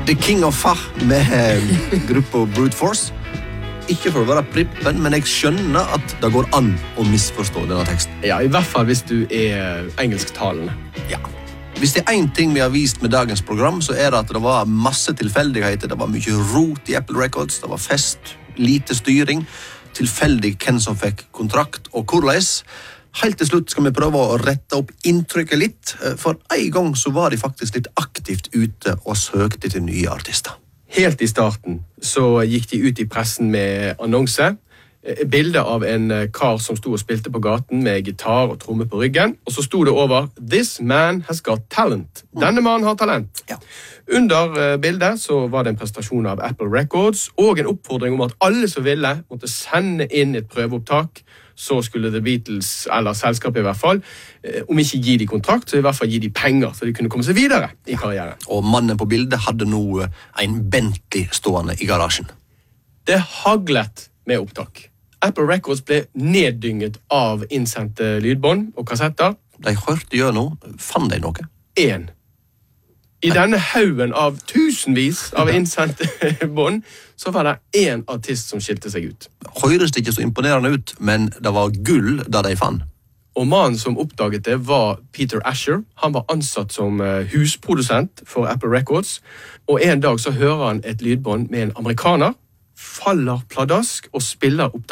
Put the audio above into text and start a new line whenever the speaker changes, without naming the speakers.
The King of Fah med gruppa Brute Force. Ikke for å være prippen, men jeg skjønner at det går an å misforstå denne teksten.
Ja, i hvert fall hvis du engelsktalende.
Ja. Hvis det en ting vi har vist med dagens program, så det at det var masse tilfeldigheter, det var mye rot i Apple Records, det var fest, lite styring, tilfeldig hvem som fikk kontrakt og hvordan. Helt til slutt skal vi prøve å rette opp inntrykket litt, for en gang så var de faktisk litt aktivt ute og søkte til nye artister.
Helt i starten så gikk de ut i pressen med annonse, bilde av en kar som stod og spilte på gaten med gitar og tromme på ryggen, og så stod det over «This man has got talent». Denne mannen har talent.
Ja.
Under bildet så var det en presentasjon av Apple Records og en oppfordring om at alle som ville måtte sende inn et prøveopptak. Så skulle The Beatles, eller selskapet i hvert fall, om ikke gi de kontrakt, så i hvert fall gi de penger, så de kunne komme seg videre i karrieren.
Og mannen på bildet hadde nå en Bentley stående i garasjen.
Det haglet med opptak. Apple Records ble neddynget av innsendte lydbånd og kassetter.
De hørte gjennom, fant de noe?
I denne haugen av tusenvis av innsendte bånd, så var det en artist som skilte seg ut.
Høres det ikke så imponerende ut, men det var gull da de fant.
Og mannen som oppdaget det var Peter Asher. Han var ansatt som husprodusent for Apple Records, og en dag så hører han et lydbånd med en amerikaner, faller pladask og spiller opptak